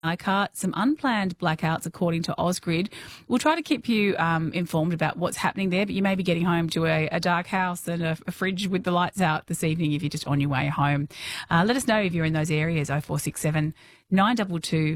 Leichhardt, some unplanned blackouts according to Ausgrid. We'll try to keep you informed about what's happening there, but you may be getting home to a dark house and a fridge with the lights out this evening if you're just on your way home. Let us know if you're in those areas, 0467 922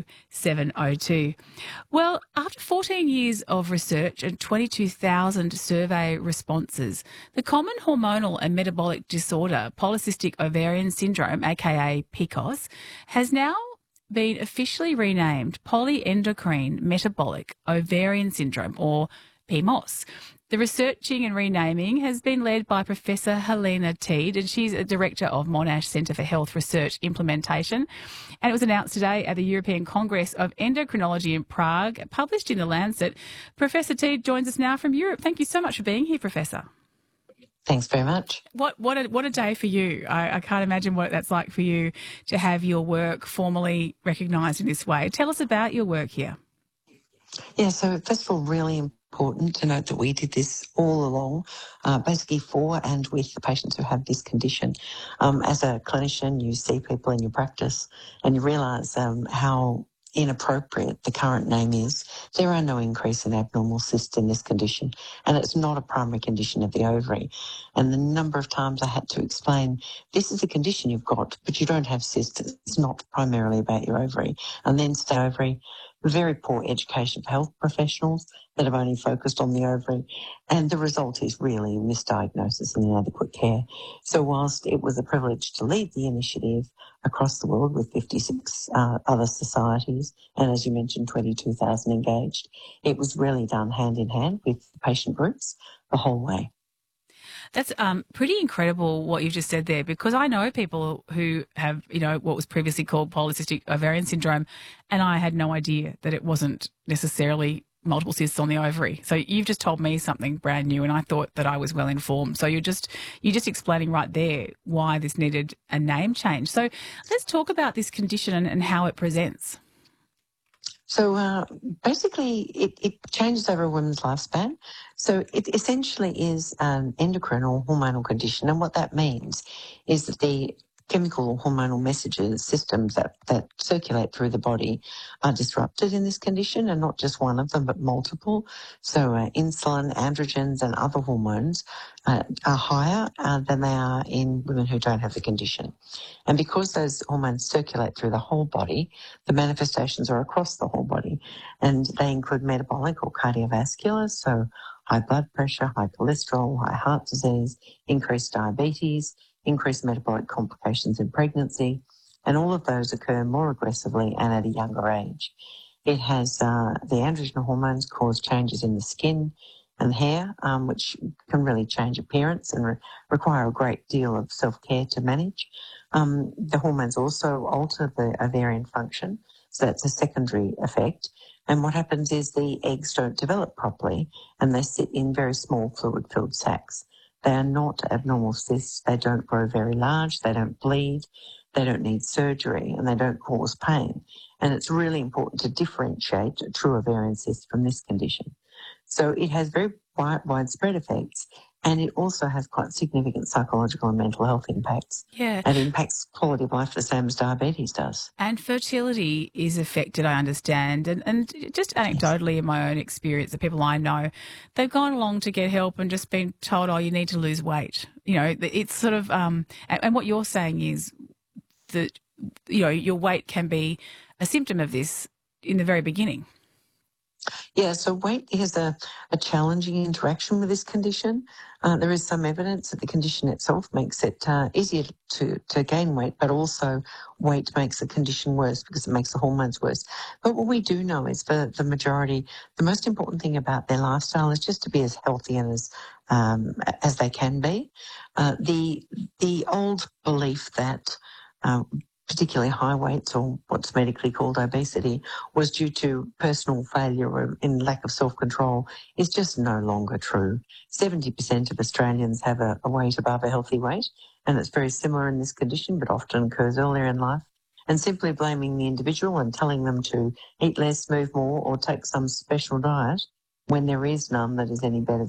702. Well, after 14 years of research and 22,000 survey responses, the common hormonal and metabolic disorder, polycystic ovarian syndrome, aka PCOS, has now been officially renamed polyendocrine metabolic ovarian syndrome, or PMOS. The researching and renaming has been led by Professor Helena Teed, and she's a director of Monash Centre for Health Research Implementation. And it was announced today at the European Congress of Endocrinology in Prague, published in The Lancet. Professor Teed joins us now from Europe. Thank you so much for being here, Professor. Thanks very much. What a day for you. I can't imagine what that's like for you to have your work formally recognised in this way. Tell us about your work here. Yeah, so first of all, really important to note that we did this all along, basically for and with the patients who have this condition. As a clinician, you see people in your practice and you realise how inappropriate the current name is. There are no increase in abnormal cysts in this condition, and it's not a primary condition of the ovary. And the number of times I had to explain, this is a condition you've got, but you don't have cysts. It's not primarily about your ovary. And then stay ovary, very poor education for health professionals that have only focused on the ovary. And the result is really misdiagnosis and inadequate care. So whilst it was a privilege to lead the initiative across the world with 56 other societies, and as you mentioned, 22,000 engaged, it was really done hand in hand with patient groups the whole way. That's pretty incredible what you've just said there, because I know people who have, what was previously called polycystic ovarian syndrome, and I had no idea that it wasn't necessarily multiple cysts on the ovary. So you've just told me something brand new, and I thought that I was well informed. So you're just explaining right there why this needed a name change. So let's talk about this condition and how it presents. So basically, it changes over a woman's lifespan. So it essentially is an endocrine or hormonal condition. And what that means is that the chemical or hormonal messages, systems that circulate through the body are disrupted in this condition, and not just one of them, but multiple. So insulin, androgens and other hormones are higher than they are in women who don't have the condition. And because those hormones circulate through the whole body, the manifestations are across the whole body, and they include metabolic or cardiovascular, so high blood pressure, high cholesterol, high heart disease, increased diabetes, increased metabolic complications in pregnancy, and all of those occur more aggressively and at a younger age. It has the androgen hormones cause changes in the skin and hair, which can really change appearance and require a great deal of self-care to manage. The hormones also alter the ovarian function, so that's a secondary effect. And what happens is the eggs don't develop properly, and they sit in very small fluid-filled sacs. They are not abnormal cysts. They don't grow very large. They don't bleed. They don't need surgery, and they don't cause pain. And it's really important to differentiate a true ovarian cyst from this condition. So it has very widespread effects, and it also has quite significant psychological and mental health impacts. Yeah. And impacts quality of life the same as diabetes does. And fertility is affected, I understand. And just anecdotally, in my own experience, the people I know, they've gone along to get help and just been told, oh, you need to lose weight. It's sort of, and what you're saying is that, your weight can be a symptom of this in the very beginning. Yeah, so weight is a challenging interaction with this condition. There is some evidence that the condition itself makes it easier to gain weight, but also weight makes the condition worse because it makes the hormones worse. But what we do know is for the majority, the most important thing about their lifestyle is just to be as healthy and as they can be. The old belief that particularly high weights, or what's medically called obesity, was due to personal failure or in lack of self-control, is just no longer true. 70% of Australians have a weight above a healthy weight, and it's very similar in this condition, but often occurs earlier in life. And simply blaming the individual and telling them to eat less, move more, or take some special diet when there is none that is any better